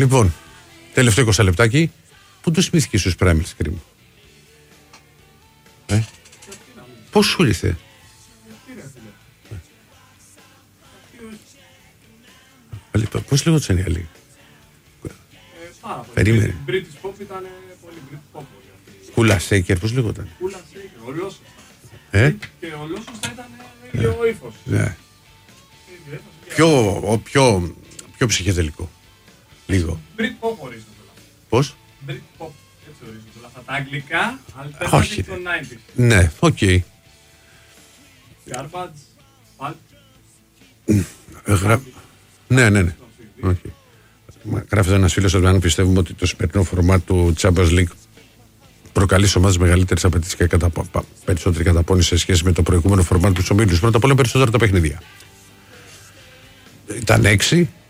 Λοιπόν, τελευταίο 20 λεπτάκι. Πού το θυμήθηκε στους Primal Scream? Πώς σου ήρθε? Πώς λέγονταν οι άλλοι? Περίμενε. British Pop ήταν πολύ British Pop. Κούλα Σέικερ, πώς λέγονταν? Κούλα Σέικερ, ο Λόσος. Και ο Λόσος θα ήταν ίδιο ύφος. Ναι. Πιο ψυχεδελικό. Λίγο. Brit Pop ορίζονται. Πώς? Brit Pop, έτσι ορίζονται. Αυτά τα αγγλικά, alternative των 90s. Ναι, οκ. Garbage, Pulp. Ναι. Γράφει ένας φίλος ότι αν πιστεύουμε ότι το σημερινό φορμάτ του Champions League προκαλεί σε ομάδες μεγαλύτερες απαιτήσεις και περισσότερη καταπώνηση σε σχέση με το προηγούμενο φορμάτ του ομίλους. Πρώτα απ' όλα περισσότερα τα παιχνίδια. Ήταν 6